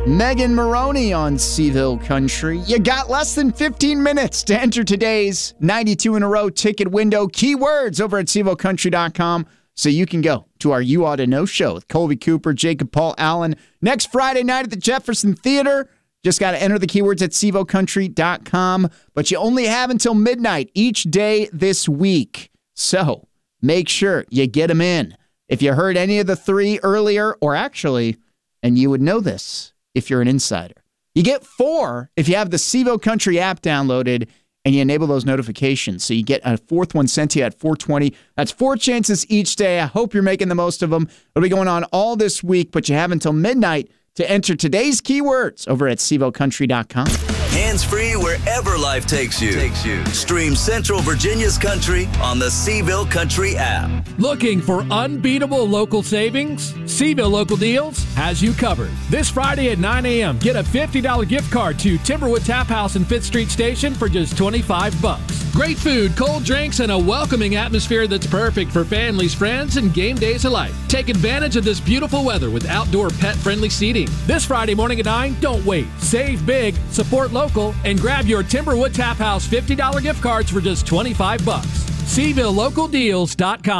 Megan Maroney on Seville Country. You got less than 15 minutes to enter today's 92 in a row ticket window. Keywords over at SevilleCountry.com so you can go to our You Ought to Know show with Colby Cooper, Jacob Paul Allen next Friday night at the Jefferson Theater. Just got to enter the keywords at SevilleCountry.com, but you only have until midnight each day this week. So make sure you get them in. If you heard any of the three earlier, or actually, and you would know this if you're an insider, you get 4 if you have the Seville Country app downloaded and you enable those notifications. So you get a 4th one sent to you at 4:20. That's 4 chances each day. I hope you're making the most of them. It'll be going on all this week, but you have until midnight to enter today's keywords over at SevilleCountry.com. Hands-free wherever life takes you. Stream Central Virginia's country on the Seville Country app. Looking for unbeatable local savings? Seville Local Deals has you covered. This Friday at 9 a.m., get a $50 gift card to Timberwood Tap House and 5th Street Station for just $25. Great food, cold drinks, and a welcoming atmosphere that's perfect for families, friends, and game days alike. Take advantage of this beautiful weather with outdoor pet-friendly seating. This Friday morning at 9, don't wait. Save big, support local, and grab your Timberwood Tap House $50 gift cards for just $25. SevilleLocalDeals.com.